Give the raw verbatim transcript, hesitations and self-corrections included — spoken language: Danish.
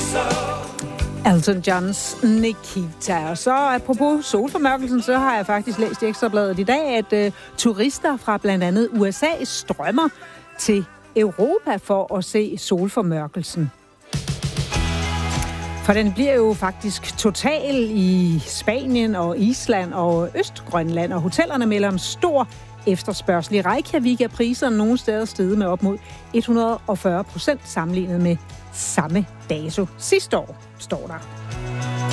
Elton Johns Nikita. Og så apropos solformørkelsen, så har jeg faktisk læst i Ekstrabladet i dag, at øh, turister fra blandt andet U S A strømmer til Europa for at se solformørkelsen. For den bliver jo faktisk total i Spanien og Island og Østgrønland, og hotellerne melder om stor efterspørgsel. I Reykjavik er priserne nogle steder steget med op mod et hundrede og fyrre procent sammenlignet med samme dato sidste år, står der.